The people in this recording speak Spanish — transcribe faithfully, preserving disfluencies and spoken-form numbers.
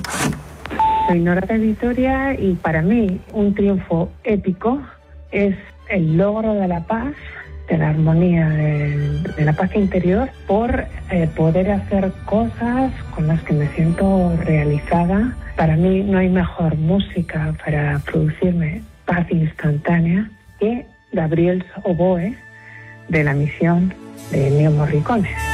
Soy Nora de Vitoria y para mí un triunfo épico es el logro de la paz, de la armonía, de, de la paz interior, por eh, poder hacer cosas con las que me siento realizada. Para mí no hay mejor música para producirme paz instantánea que Gabriel's Oboe de La Misión de Ennio Morricone.